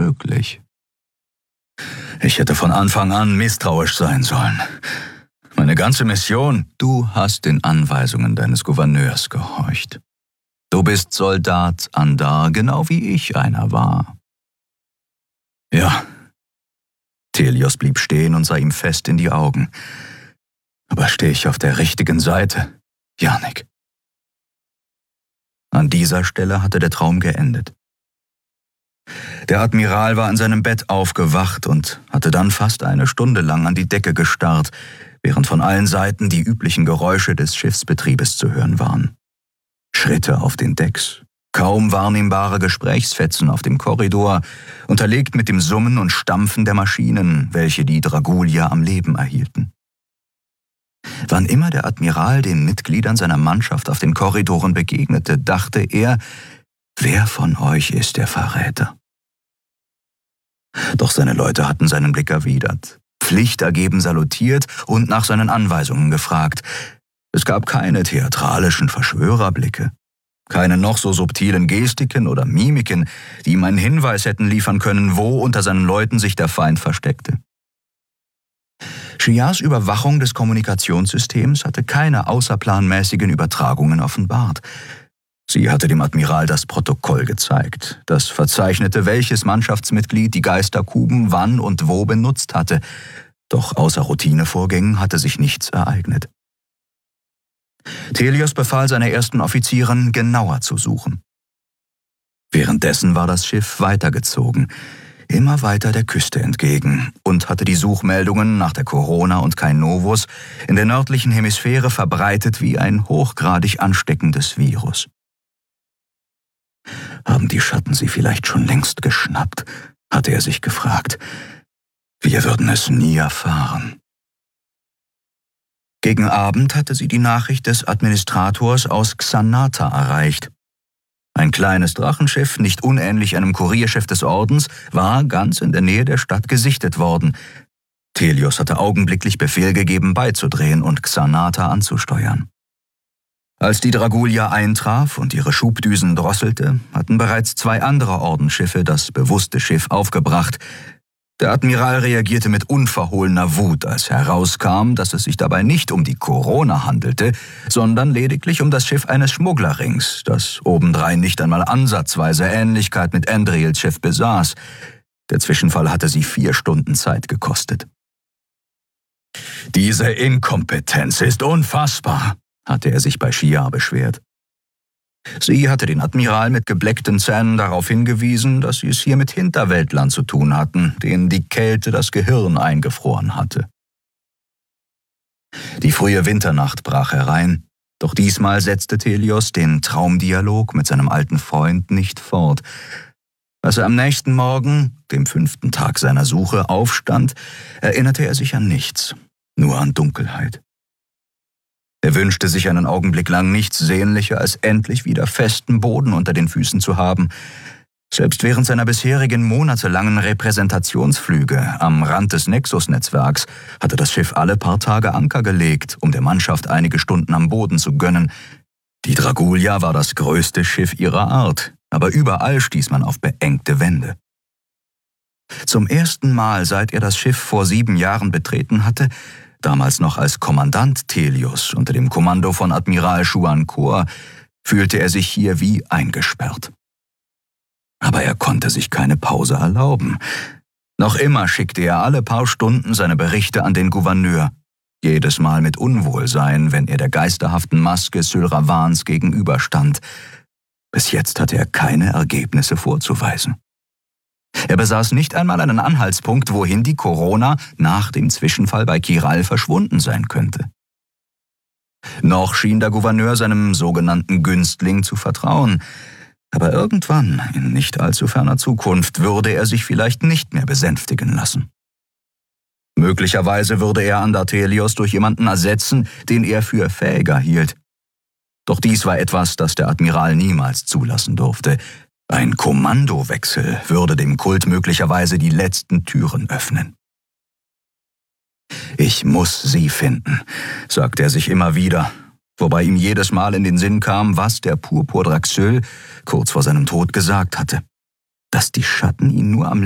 unmöglich. Ich hätte von Anfang an misstrauisch sein sollen. Meine ganze Mission, du hast den Anweisungen deines Gouverneurs gehorcht. Du bist Soldat Andar, genau wie ich einer war. Ja. Thelios blieb stehen und sah ihm fest in die Augen. Aber stehe ich auf der richtigen Seite, Janik? An dieser Stelle hatte der Traum geendet. Der Admiral war in seinem Bett aufgewacht und hatte dann fast eine Stunde lang an die Decke gestarrt, während von allen Seiten die üblichen Geräusche des Schiffsbetriebes zu hören waren. Schritte auf den Decks, kaum wahrnehmbare Gesprächsfetzen auf dem Korridor, unterlegt mit dem Summen und Stampfen der Maschinen, welche die Dragulia am Leben erhielten. Wann immer der Admiral den Mitgliedern seiner Mannschaft auf den Korridoren begegnete, dachte er, wer von euch ist der Verräter? Doch seine Leute hatten seinen Blick erwidert, pflichtergeben salutiert und nach seinen Anweisungen gefragt. Es gab keine theatralischen Verschwörerblicke, keine noch so subtilen Gestiken oder Mimiken, die ihm einen Hinweis hätten liefern können, wo unter seinen Leuten sich der Feind versteckte. Shiars Überwachung des Kommunikationssystems hatte keine außerplanmäßigen Übertragungen offenbart. Sie hatte dem Admiral das Protokoll gezeigt, das verzeichnete, welches Mannschaftsmitglied die Geisterkuben wann und wo benutzt hatte, doch außer Routinevorgängen hatte sich nichts ereignet. Thelios befahl seinen ersten Offizieren, genauer zu suchen. Währenddessen war das Schiff weitergezogen, immer weiter der Küste entgegen und hatte die Suchmeldungen nach der Corona und Kainovus in der nördlichen Hemisphäre verbreitet wie ein hochgradig ansteckendes Virus. Haben die Schatten sie vielleicht schon längst geschnappt, hatte er sich gefragt. Wir würden es nie erfahren. Gegen Abend hatte sie die Nachricht des Administrators aus Xanata erreicht. Ein kleines Drachenschiff, nicht unähnlich einem Kurierschiff des Ordens, war ganz in der Nähe der Stadt gesichtet worden. Thelios hatte augenblicklich Befehl gegeben, beizudrehen und Xanata anzusteuern. Als die Dragulia eintraf und ihre Schubdüsen drosselte, hatten bereits 2 andere Ordensschiffe das bewusste Schiff aufgebracht. Der Admiral reagierte mit unverhohlener Wut, als herauskam, dass es sich dabei nicht um die Corona handelte, sondern lediglich um das Schiff eines Schmugglerrings, das obendrein nicht einmal ansatzweise Ähnlichkeit mit Andriels Schiff besaß. Der Zwischenfall hatte sie 4 Stunden Zeit gekostet. Diese Inkompetenz ist unfassbar, hatte er sich bei Shiar beschwert. Sie hatte den Admiral mit gebleckten Zähnen darauf hingewiesen, dass sie es hier mit Hinterwäldlern zu tun hatten, denen die Kälte das Gehirn eingefroren hatte. Die frühe Winternacht brach herein, doch diesmal setzte Thelios den Traumdialog mit seinem alten Freund nicht fort. Als er am nächsten Morgen, dem 5. Tag seiner Suche, aufstand, erinnerte er sich an nichts, nur an Dunkelheit. Er wünschte sich einen Augenblick lang nichts sehnlicher, als endlich wieder festen Boden unter den Füßen zu haben. Selbst während seiner bisherigen monatelangen Repräsentationsflüge am Rand des Nexus-Netzwerks hatte das Schiff alle paar Tage Anker gelegt, um der Mannschaft einige Stunden am Boden zu gönnen. Die Dragulia war das größte Schiff ihrer Art, aber überall stieß man auf beengte Wände. Zum ersten Mal, seit er das Schiff vor 7 Jahren betreten hatte, damals noch als Kommandant Thelios unter dem Kommando von Admiral Shuan Kor, fühlte er sich hier wie eingesperrt. Aber er konnte sich keine Pause erlauben. Noch immer schickte er alle paar Stunden seine Berichte an den Gouverneur, jedes Mal mit Unwohlsein, wenn er der geisterhaften Maske Sylravans gegenüberstand. Bis jetzt hatte er keine Ergebnisse vorzuweisen. Er besaß nicht einmal einen Anhaltspunkt, wohin die Corona nach dem Zwischenfall bei Kiral verschwunden sein könnte. Noch schien der Gouverneur seinem sogenannten Günstling zu vertrauen, aber irgendwann, in nicht allzu ferner Zukunft, würde er sich vielleicht nicht mehr besänftigen lassen. Möglicherweise würde er Andar Thelios durch jemanden ersetzen, den er für fähiger hielt. Doch dies war etwas, das der Admiral niemals zulassen durfte. Ein Kommandowechsel würde dem Kult möglicherweise die letzten Türen öffnen. Ich muss sie finden, sagte er sich immer wieder, wobei ihm jedes Mal in den Sinn kam, was der Purpur Draxöl kurz vor seinem Tod gesagt hatte, dass die Schatten ihn nur am